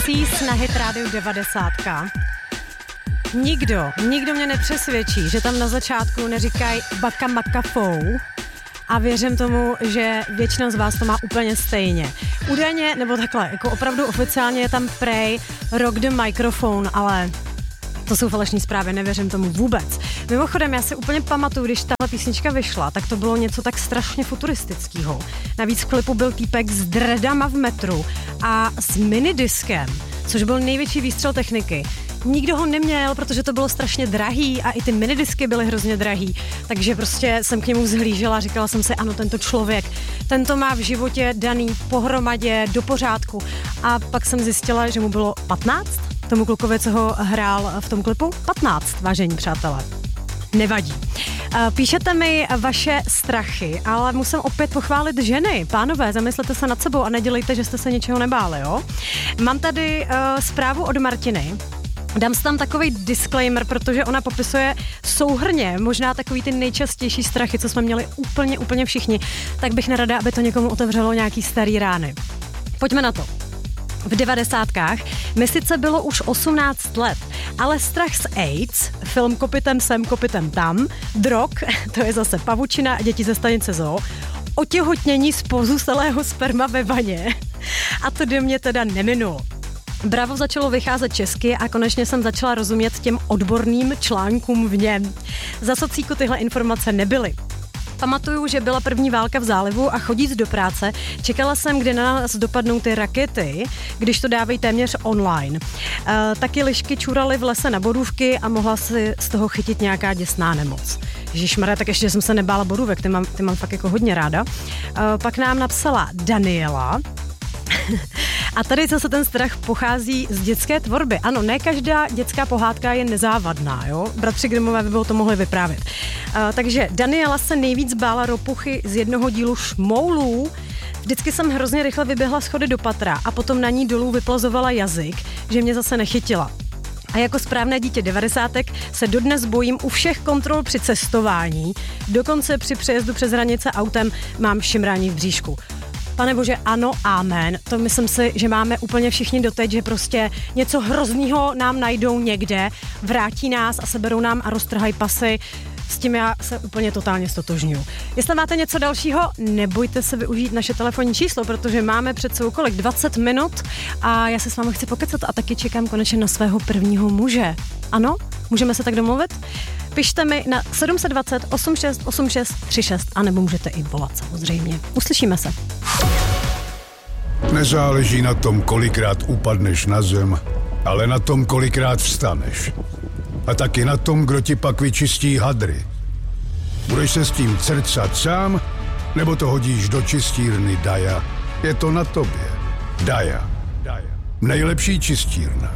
Pixies na Hit Radio 90. Nikdo mě nepřesvědčí, že tam na začátku neříkají baka maka fou. A věřím tomu, že většina z vás to má úplně stejně. Údajně, nebo takhle, jako opravdu oficiálně je tam prej Rock the Microphone, ale to jsou falešní zprávy, nevěřím tomu vůbec. Mimochodem, já si úplně pamatuju, když tahle písnička vyšla, tak to bylo něco tak strašně futuristického. Navíc v klipu byl týpek s dredama v metru a s minidiskem, což byl největší výstřel techniky. Nikdo ho neměl, protože to bylo strašně drahý a i ty minidisky byly hrozně drahý, takže prostě jsem k němu vzhlížela a říkala jsem si, ano, tento člověk, tento má v životě daný pohromadě do pořádku. A pak jsem zjistila, že mu bylo 15, tomu klukovi, co ho hrál v tom klipu, 15, vážení přátelé. Nevadí. Píšete mi vaše strachy, ale musím opět pochválit ženy. Pánové, zamyslete se nad sebou a nedělejte, že jste se ničeho nebáli, jo? Mám tady zprávu od Martiny. Dám si tam takový disclaimer, protože ona popisuje souhrnně možná takový ty nejčastější strachy, co jsme měli úplně všichni. Tak bych nerada, aby to někomu otevřelo nějaký starý rány. Pojďme na to. V 90kách mi sice bylo už 18 let, ale strach z AIDS, film Kopitem sem, kopitem tam, drog, to je zase pavučina a děti ze stanice zoo, otěhotnění z pozůstalého sperma ve vaně. A to do mě teda neminulo. Bravo začalo vycházet česky a konečně jsem začala rozumět těm odborným článkům v něm. Za socíku tyhle informace nebyly. Pamatuju, že byla první válka v zálivu a chodíc do práce, čekala jsem, kdy na nás dopadnou ty rakety, když to dávají téměř online. Taky lišky čuraly v lese na borůvky a mohla si z toho chytit nějaká děsná nemoc. Ježišmarja, tak ještě jsem se nebála borůvek, ty mám fakt jako hodně ráda. Pak nám napsala Daniela. A tady zase ten strach pochází z dětské tvorby. Ano, ne každá dětská pohádka je nezávadná, jo? Bratři Grimmové by bylo to mohli vyprávět. Takže Daniela se nejvíc bála ropuchy z jednoho dílu Šmoulů. Vždycky jsem hrozně rychle vyběhla schody do patra a potom na ní dolů vyplazovala jazyk, že mě zase nechytila. A jako správné dítě 90. se dodnes bojím u všech kontrol při cestování. Dokonce při přejezdu přes hranice autem mám šimrání v bříšku. Pane bože, ano, amen. To myslím si, že máme úplně všichni doteď, že prostě něco hroznýho nám najdou někde, vrátí nás a seberou nám a roztrhají pasy. S tím já se úplně totálně stotožňuju. Jestli máte něco dalšího, nebojte se využít naše telefonní číslo, protože máme před sebou 20 minut a já se s vámi chci pokecat a taky čekám konečně na svého prvního muže. Ano? Můžeme se tak domluvit? Pište mi na 720 8686 36 a nebo můžete i volat samozřejmě. Uslyšíme se. Nezáleží na tom, kolikrát upadneš na zem, ale na tom, kolikrát vstaneš. A taky na tom, kdo ti pak vyčistí hadry. Budeš se s tím crcat sám, nebo to hodíš do čistírny Daja? Je to na tobě. Daja. Nejlepší čistírna.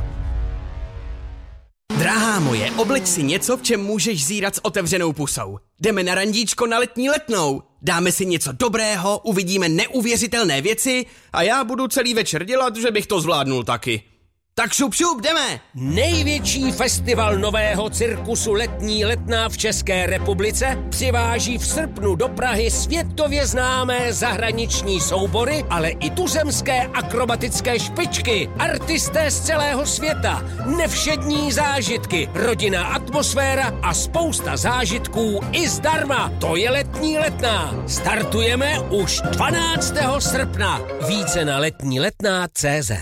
Drahá moje, obleč si něco, v čem můžeš zírat s otevřenou pusou. Jdeme na randíčko na letní Letnou. Dáme si něco dobrého, uvidíme neuvěřitelné věci a já budu celý večer dělat, že bych to zvládnul taky. Tak šup, jdeme! Největší festival nového cirkusu Letní Letná v České republice přiváží v srpnu do Prahy světově známé zahraniční soubory, ale i tuzemské akrobatické špičky, artisté z celého světa, nevšední zážitky, rodinná atmosféra a spousta zážitků i zdarma. To je Letní Letná. Startujeme už 12. srpna. Více na letniletná.cz.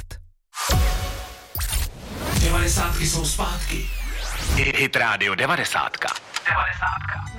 90 jsou zpátky. Hit Radio 90.